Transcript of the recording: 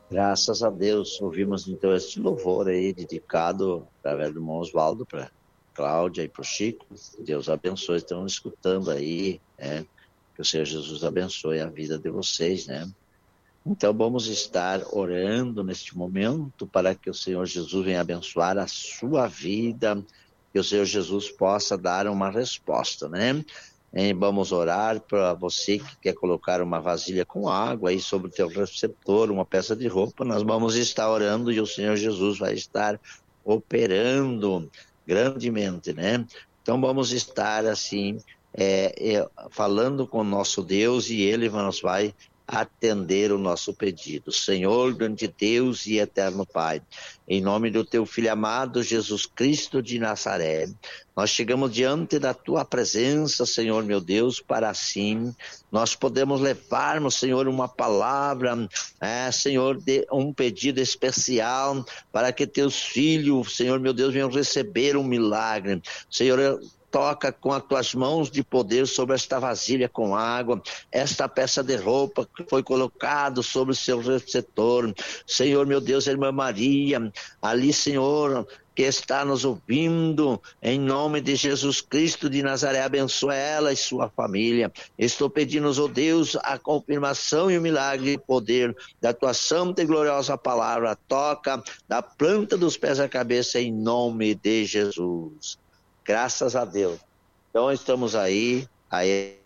Graças a Deus, ouvimos então este louvor aí, dedicado através do irmão Oswaldo para Cláudia e para o Chico. Deus abençoe, estão escutando aí, né? Que o Senhor Jesus abençoe a vida de vocês, né? Então vamos estar orando neste momento para que o Senhor Jesus venha abençoar a sua vida, que o Senhor Jesus possa dar uma resposta, né? E vamos orar para você que quer colocar uma vasilha com água aí sobre o teu receptor, uma peça de roupa. Nós vamos estar orando e o Senhor Jesus vai estar operando grandemente, né? Então vamos estar assim, falando com o nosso Deus e Ele nos vai atender o nosso pedido. Senhor, grande Deus e eterno Pai, em nome do teu Filho amado, Jesus Cristo de Nazaré, nós chegamos diante da tua presença, Senhor meu Deus, para assim nós podemos levarmos, Senhor, uma palavra, Senhor, de um pedido especial para que teus filhos, Senhor meu Deus, venham receber um milagre. Senhor, toca com as tuas mãos de poder sobre esta vasilha com água, esta peça de roupa que foi colocado sobre o seu receptor. Senhor, meu Deus, irmã Maria, ali, Senhor, que está nos ouvindo, em nome de Jesus Cristo de Nazaré, abençoa ela e sua família. Estou pedindo, ó Deus, a confirmação e o milagre e poder da tua santa e gloriosa palavra. Toca da planta dos pés à cabeça, em nome de Jesus. Graças a Deus. Então estamos aí